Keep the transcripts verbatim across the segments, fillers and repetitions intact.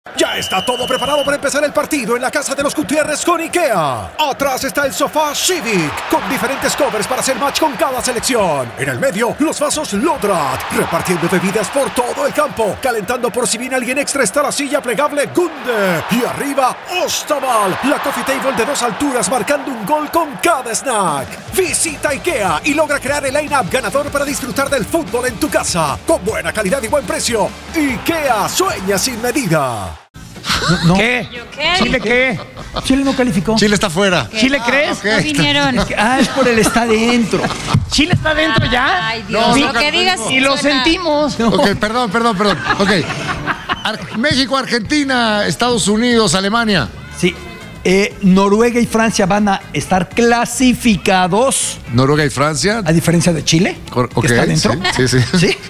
Ya está todo preparado para empezar el partido en la casa de los Gutiérrez con IKEA. Atrás está el sofá Civic, con diferentes covers para hacer match con cada selección. En el medio, los vasos Lodrat, repartiendo bebidas por todo el campo. Calentando por si viene alguien extra está la silla plegable Gunde. Y arriba, Ostaval, la coffee table de dos alturas marcando un gol con cada snack. Visita IKEA y logra crear el line-up ganador para disfrutar del fútbol en tu casa. Con buena calidad y buen precio. IKEA sueña sin medida. No, no. ¿Qué? ¿Qué? ¿Chile qué? Chile no calificó. Chile está fuera. ¿Qué? ¿Chile Ah, crees? okay. No vinieron. Es que, ah, es por el está dentro. ¿Chile está dentro ya? Ay, Dios. No, lo no, que no, digas. no. Y lo suena- sentimos. Ok, perdón, perdón, perdón. Ok. Ar- México, Argentina, Estados Unidos, Alemania. Sí. Eh, Noruega y Francia van a estar clasificados, Noruega y Francia. a diferencia de Chile, Cor- que ok, está dentro. sí, sí, sí. ¿Sí?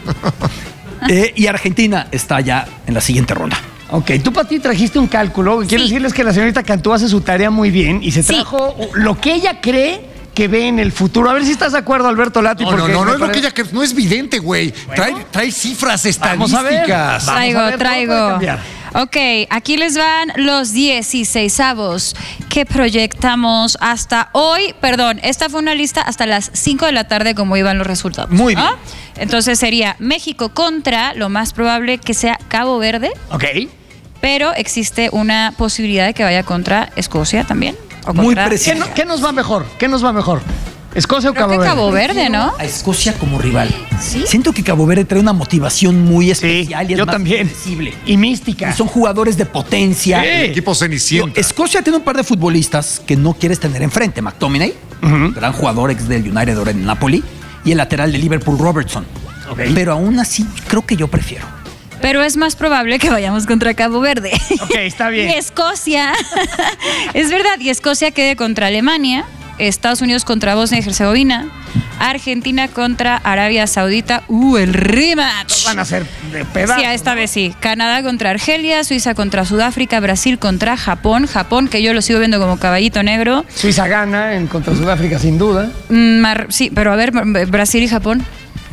Eh, y Argentina está ya en la siguiente ronda. Ok, tú para ti trajiste un cálculo. Quiero Sí. decirles que la señorita Cantú hace su tarea muy bien y se Sí. trajo lo que ella cree que ve en el futuro. A ver si estás de acuerdo, Alberto Lati. No, no, porque no, no me es lo pare- que ella que no es vidente, güey. Trae, trae cifras Vamos a ver. estadísticas. Vamos a Traigo, ver, todo puede traigo. cambiar. Ok, aquí les van los dieciseisavos que proyectamos hasta hoy. Perdón, esta fue una lista hasta las cinco de la tarde como iban los resultados. Muy bien. ¿no? Entonces sería México contra, lo más probable que sea Cabo Verde, Ok. pero existe una posibilidad de que vaya contra Escocia también. O Muy contra- preciso. ¿Qué, no- qué nos va mejor? ¿Qué nos va mejor? ¿Escocia o Creo Cabo que Verde? Cabo Verde, ¿no? A Escocia como rival. Sí. Siento que Cabo Verde trae una motivación muy Sí, especial y es yo más también. accesible. Y mística. Y son jugadores de potencia. Sí. Equipo Cenicienta. Escocia tiene un par de futbolistas que no quieres tener enfrente. McTominay, Ujú. gran jugador ex del United ahora en Napoli, y el lateral de Liverpool, Robertson. Ok. Pero aún así, creo que yo prefiero. Pero es más probable que vayamos contra Cabo Verde. Ok, está bien. Y Escocia, es verdad, y Escocia quede contra Alemania, Estados Unidos contra Bosnia y Herzegovina, Argentina contra Arabia Saudita, uh, el rematch. Van a ser de pedazo. Sí, esta vez sí. Canadá contra Argelia, Suiza contra Sudáfrica, Brasil contra Japón. Japón, que yo lo sigo viendo como caballito negro. Suiza gana en contra Sudáfrica, sin duda. Mm, Mar- sí, pero a ver, Brasil y Japón.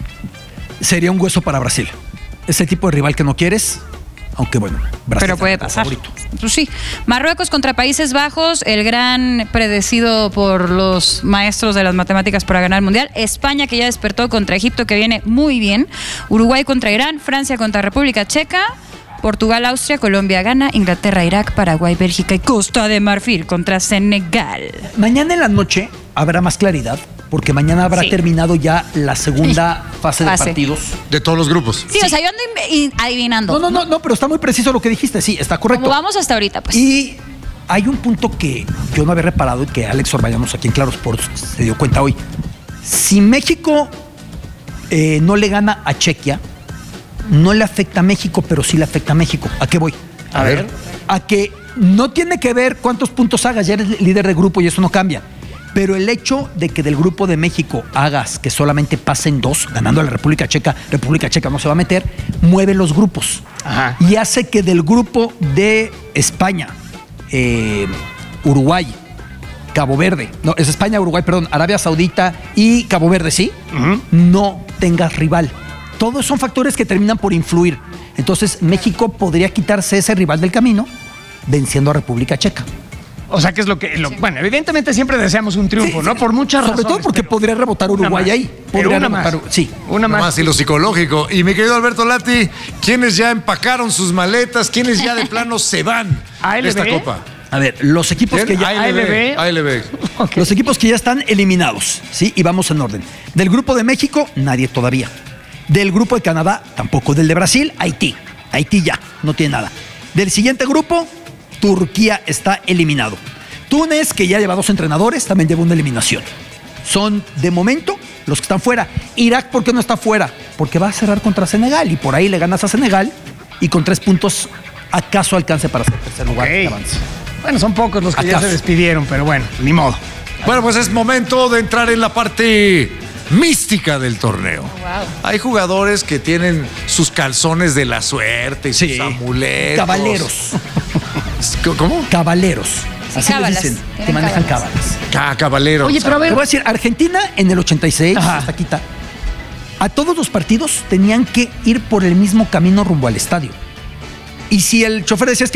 Sería un hueso para Brasil. Ese tipo de rival que no quieres, aunque bueno, Brasil Pero es puede el pasar. favorito. Pues sí. Marruecos contra Países Bajos, el gran predecido por los maestros de las matemáticas para ganar el Mundial. España, que ya despertó, contra Egipto, que viene muy bien. Uruguay contra Irán, Francia contra República Checa. Portugal, Austria, Colombia, Ghana, Inglaterra, Irak, Paraguay, Bélgica y Costa de Marfil contra Senegal. Mañana en la noche habrá más claridad, porque mañana habrá Sí. terminado ya la segunda fase de Fase. partidos. De todos los grupos. Sí, o sea, yo ando in- in- adivinando. No, no, no, no, pero está muy preciso lo que dijiste, sí, está correcto. Como vamos hasta ahorita, pues. Y hay un punto que yo no había reparado y que Alex Orbañanos aquí en Claro Sports se dio cuenta hoy. Si México eh, no le gana a Chequia, no le afecta a México, pero sí le afecta a México. ¿A qué voy? A ver. A que no tiene que ver cuántos puntos hagas, ya eres líder de grupo y eso no cambia. Pero el hecho de que del grupo de México hagas que solamente pasen dos, ganando a la República Checa, República Checa no se va a meter, mueve los grupos. Ajá. Y hace que del grupo de España, eh, Uruguay, Cabo Verde, no, es España, Uruguay, perdón, Arabia Saudita y Cabo Verde, ¿sí? Ujú. No tengas rival. Todos son factores que terminan por influir. Entonces, México podría quitarse ese rival del camino venciendo a República Checa. O sea, que es lo que. Lo, bueno, evidentemente siempre deseamos un triunfo, Sí, ¿no? sí. Por muchas Sobre razones. todo porque pero podría rebotar una Uruguay más. ahí. Pero Podría una rebotar, más. sí. Una Nada más. más y lo psicológico. Y mi querido Alberto Lati, ¿quiénes ya empacaron sus maletas? ¿Quiénes ya de plano se van A L de esta B? copa? A ver, los equipos que ya... A L B. A L B. A L B. Ok. Los equipos que ya están eliminados, ¿sí? Y vamos en orden. Del grupo de México, nadie todavía. Del grupo de Canadá, tampoco. Del de Brasil, Haití. Haití ya, no tiene nada. Del siguiente grupo, Turquía está eliminado. Túnez, que ya lleva dos entrenadores, también lleva una eliminación. Son, de momento, los que están fuera. Irak, ¿por qué no está fuera? Porque va a cerrar contra Senegal y por ahí le ganas a Senegal y con tres puntos acaso alcance para ser tercer lugar. Ok. que avance. Bueno, son pocos los que ya ¿Acaso? se despidieron, pero bueno, ni modo. Bueno, pues es momento de entrar en la parte mística del torneo. Hay jugadores que tienen sus calzones de la suerte y sus Sí. amuletos. Cabaleros. ¿Cómo? Cabaleros. Sí, Así les cábalas. dicen, que Tienen manejan cábalas. cábalas. Ah, caballero. Oye, pero a Te ver. voy a decir, Argentina en el ochenta y seis, Ajá. hasta quita, a todos los partidos tenían que ir por el mismo camino rumbo al estadio. Y si el chofer decía, es que